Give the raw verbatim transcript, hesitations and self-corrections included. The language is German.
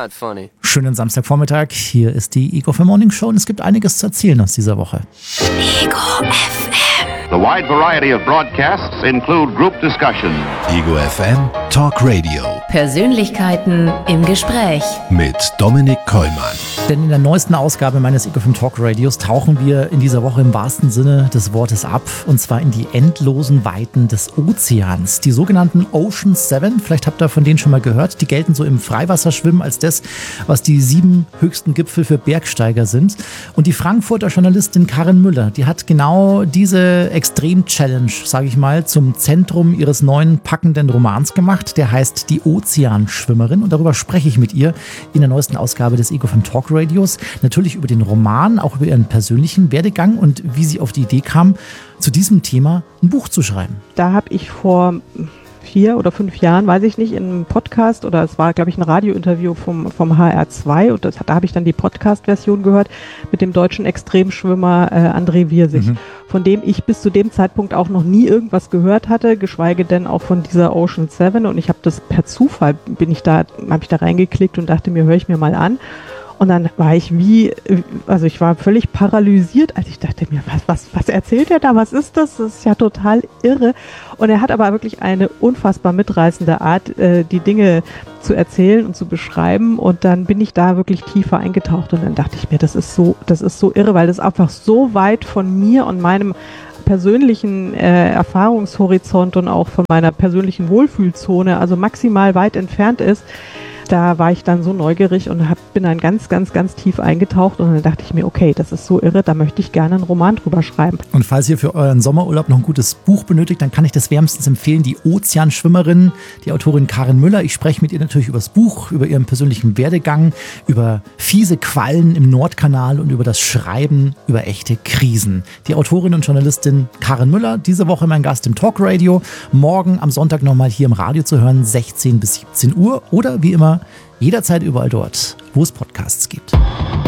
not funny. Schönen Samstagvormittag, hier ist die Ego F M Morning Show und es gibt einiges zu erzählen aus dieser Woche. Ego F M. The wide variety of broadcasts include group discussion. Ego F M Talk Radio. Persönlichkeiten im Gespräch. Mit Dominik Kollmann. Denn in der neuesten Ausgabe meines Ego F M Talk Radios tauchen wir in dieser Woche im wahrsten Sinne des Wortes ab. Und zwar in die endlosen Weiten des Ozeans. Die sogenannten Ocean Seven, vielleicht habt ihr von denen schon mal gehört. Die gelten so im Freiwasserschwimmen als das, was die sieben höchsten Gipfel für Bergsteiger sind. Und die Frankfurter Journalistin Karin Müller, die hat genau diese Extrem-Challenge, sage ich mal, zum Zentrum ihres neuen packenden Romans gemacht. Der heißt Die Ozeanschwimmerin und darüber spreche ich mit ihr in der neuesten Ausgabe des Ego F M Talk Radios. Natürlich über den Roman, auch über ihren persönlichen Werdegang und wie sie auf die Idee kam, zu diesem Thema ein Buch zu schreiben. Da habe ich vor vier oder fünf Jahren, weiß ich nicht, in einem Podcast oder es war, glaube ich, ein Radiointerview vom, vom H R zwei und das, da habe ich dann die Podcast-Version gehört mit dem deutschen Extremschwimmer äh, André Wirsig, mhm. von dem ich bis zu dem Zeitpunkt auch noch nie irgendwas gehört hatte, geschweige denn auch von dieser Ocean Seven und ich habe das per Zufall, bin ich da, habe ich da reingeklickt und dachte mir, höre ich mir mal an. Und dann war ich wie, also ich war völlig paralysiert, als ich dachte mir, was, was, was erzählt er da, was ist das? Das ist ja total irre. Und er hat aber wirklich eine unfassbar mitreißende Art, äh, die Dinge zu erzählen und zu beschreiben. Und dann bin ich da wirklich tiefer eingetaucht und dann dachte ich mir, das ist so, das ist so irre, weil das einfach so weit von mir und meinem persönlichen äh, Erfahrungshorizont und auch von meiner persönlichen Wohlfühlzone, also maximal weit entfernt ist. Da war ich dann so neugierig und hab, bin dann ganz, ganz, ganz tief eingetaucht und dann dachte ich mir, okay, das ist so irre, da möchte ich gerne einen Roman drüber schreiben. Und falls ihr für euren Sommerurlaub noch ein gutes Buch benötigt, dann kann ich das wärmstens empfehlen, Die Ozeanschwimmerin, die Autorin Karin Müller. Ich spreche mit ihr natürlich über das Buch, über ihren persönlichen Werdegang, über fiese Quallen im Nordkanal und über das Schreiben über echte Krisen. Die Autorin und Journalistin Karin Müller, diese Woche mein Gast im Talk Radio, morgen am Sonntag nochmal hier im Radio zu hören, sechzehn bis siebzehn Uhr oder wie immer jederzeit überall dort, wo es Podcasts gibt.